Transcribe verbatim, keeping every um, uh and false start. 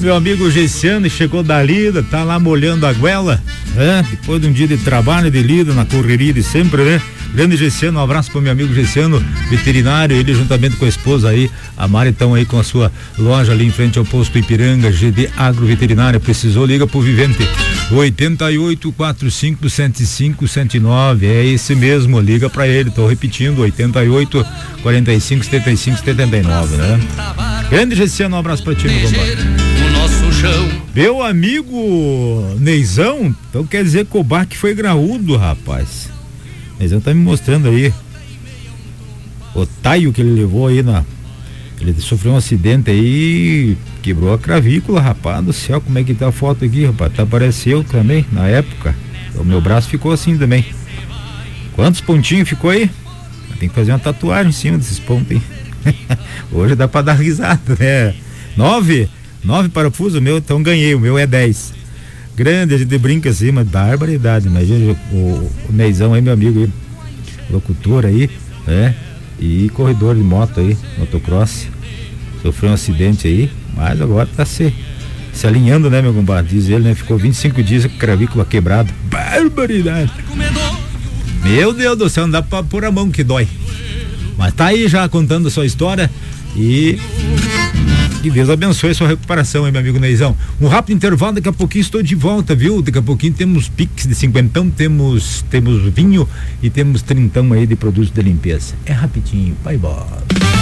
Meu amigo Gessiano chegou da lida, tá lá molhando a goela, né? Depois de um dia de trabalho, de lida, na correria de sempre, né? Grande Gessiano, um abraço pro meu amigo Gessiano, veterinário, ele juntamente com a esposa aí, a Mari, estão aí com a sua loja ali em frente ao posto Ipiranga, G D Agroveterinária. Precisou, liga pro Vivente, oitenta e oito, quarenta e cinco, cento e cinco, cento e nove, é esse mesmo, liga pra ele, tô repetindo, oitenta e oito, quarenta e cinco, setenta e cinco, setenta e nove, né? Grande Gessiano, um abraço pra ti, meu compadre. Meu amigo Neizão, então quer dizer que o baque foi graúdo, rapaz. Neizão tá me mostrando aí o taio que ele levou aí na. Ele sofreu um acidente aí, quebrou a clavícula, rapaz do céu, como é que tá a foto aqui, rapaz? Tá pareceu também, na época. O meu braço ficou assim também. Quantos pontinhos ficou aí? Tem que fazer uma tatuagem em cima desses pontos aí. Hoje dá pra dar risada, né? Nove? Nove parafusos, o meu, então ganhei, o meu é dez. Grande, a gente brinca assim, mas barbaridade. Imagina o, o Neizão aí, meu amigo aí, locutor aí, né? E corredor de moto aí, motocross. Sofreu um acidente aí, mas agora tá se, se alinhando, né, meu compadre? Diz ele, né? Ficou vinte e cinco dias com a clavícula quebrada. Barbaridade. Meu Deus do céu, não dá pra pôr a mão que dói. Mas tá aí já contando a sua história e que Deus abençoe a sua recuperação, hein, meu amigo Neizão. Um rápido intervalo, daqui a pouquinho estou de volta, viu? Daqui a pouquinho temos pix de cinquentão, temos, temos vinho e temos trintão aí de produtos de limpeza. É rapidinho, vai embora.